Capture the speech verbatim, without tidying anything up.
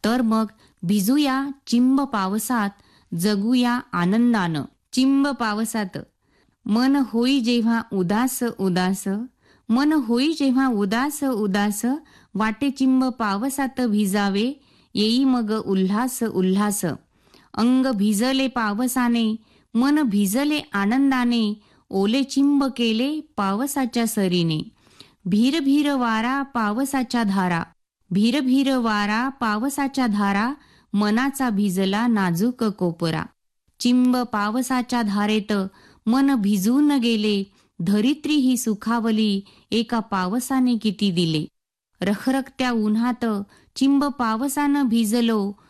तर मग भिजूया चिंब पावसात, जगूया आनंदानं. चिंब पावसात मन होई जेव्हा उदास उदास, मन होई जेव्हा उदास उदास, वाटे चिंब पावसात भिजावे, येई मग उल्हास उल्हास. अंग भिजले पावसाने, मन भिजले आनंदाने, ओले चिंब केले पावसाच्या सरीने. भीर भीर वारा पावसाच्या धारा, भीर भीर वारा पावसाच्या धारा, मनाचा भिजला नाजूक कोपरा. चिंब पावसाच्या धारेत मन भिजून गेले, धरित्री ही सुखावली, एका पावसाने किती दिले. रखरखत्या उन्हात चिंब पावसानं भिजलो,